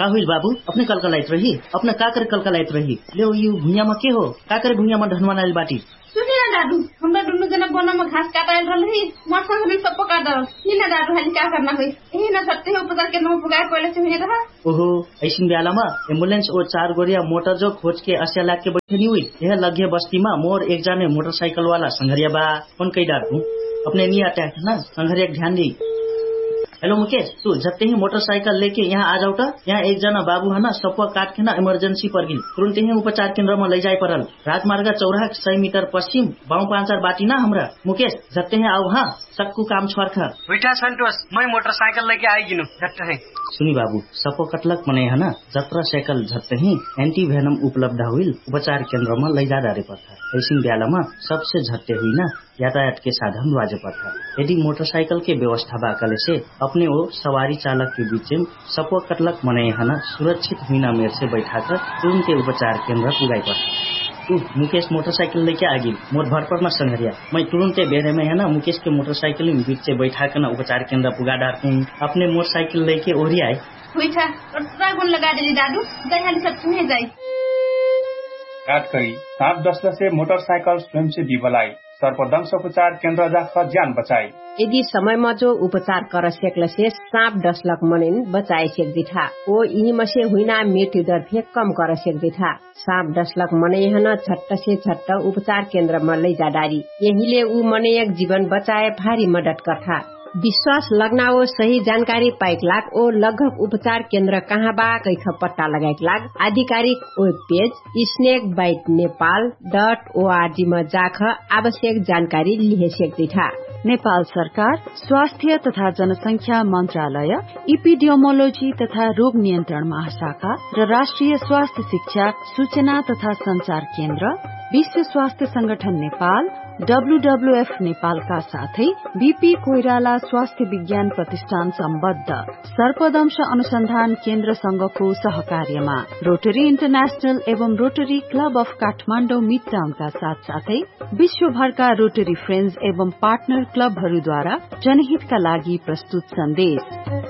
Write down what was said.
का हुई बाबू अपने कलकलाइत रही अपना काकर कलकलाइत रही ले यो भुइयामा के हो काकर भुइयामा ढनमनाइल बाटी सुने ना दादू हमरा दुनु जना बनामा घास काटाइल रहली मर्सा हमें सब पका दर किन दादू हाली का करना होई एही न सत्ते उपचार के नो पुगाए पहिले से हुने रहा ओहो ऐसिन बेलामा एम्बुलेंस ओ 4 गोरिया मोटर जो खोज के अस्या लाग के बैठनी हुई यह लगे बस्तीमा मोर एक जाने मोटरसाइकिल वाला संघरिया बा कौन कई डार हूं अपने नहीं आता है ना संघरिया ध्यान दी हेलो मुकेश तू जत्ते ही मोटरसाइकिल लेके यहाँ आ जाऊ त यहाँ एक जना बाबू है ना सपुआ काट के ना इमरजेंसी पर गिल तुरंत ही उपचार केंद्र में ले जाए परल राजमार्ग चौराहा 100 मीटर पश्चिम बाऊ पांचर बाटी ना हमरा मुकेश जत्ते ही आओ हाँ सक्कू काम छोर्ख बेटा संतोष मैं मोटरसाइकिल लेके आई गिनु झट्ट है सुनी बाबू सपो कटलक मने है ना जत्रा साइकिल झट्ट ही एंटी वेनम उपलब्ध हुई उपचार केंद्र में ले जा डारे पर्था ऐसिन बेलामा सबसे झट्टे हुई ना यातायात के साधन बाजे पर्था यदि मोटरसाइकिल के व्यवस्था बाकले से अपने वो सवारी चालक के बीच में सपो कटलक मने है ना सुरक्षित हुईना मेर से बैठा कर तुरंत उपचार केंद्र पुगाई पर्था मुकेश मोटरसाइकिल लेके आ गई मोर भर पर न संघरिया मैं तुरंते बेरे में है ना मुकेश के मोटरसाइकिल में बीच से बैठा कर ना उपचार केंद्र पुगा डालूं अपने मोटरसाइकिल लेके ओरी आए हुई था और ड्राइवर लगा दे दादू गई हाली सब सुने जाई काट करी सांप डसला से मोटरसाइकिल स्वयं से दिवलाई सर्पदंश उपचार केंद्र जाकर जान बचाई यदि समय में जो उपचार कर सकल से सांप डसलक मनेन बचाए सकती था वो इन्हीं में से हुईना मृत्यु दर भी कम कर सकती था सांप डसलक मने हन छट्ट से छट्ट उपचार केंद्र में ले जा डारी यहीले ऊ मने एक जीवन बचाए भारी मदद करता विश्वास लगना ओ सही जानकारी पाइक लाग ओ लगभग उपचार केंद्र कहाँ बा कैथ पत्ता लगाइक लाग आधिकारिक वेब पेज snakebitenepal.org में जाख आवश्यक जानकारी लिहे सकती था। नेपाल सरकार स्वास्थ्य तथा जनसंख्या मन्त्रालय इपिडियोमोलोजी तथा रोग नियन्त्रण महाशाखा र राष्ट्रिय स्वास्थ्य शिक्षा सूचना तथा संचार केन्द्र विश्व स्वास्थ्य संगठन नेपाल WWF नेपालका साथै बीपी कोइराला स्वास्थ्य विज्ञान प्रतिष्ठान सम्बद्ध सर्पदंश अनुसन्धान केन्द्र संघको सहकार्यमा रोटरी इन्टरनेशनल एवं रोटरी क्लब अफ काठमाडौँ मिडटाउनका साथसाथै विश्वभरका रोटरी फ्रेन्ड्स एवं पार्टनर क्लबहरूद्वारा जनहितका लागि प्रस्तुत सन्देश।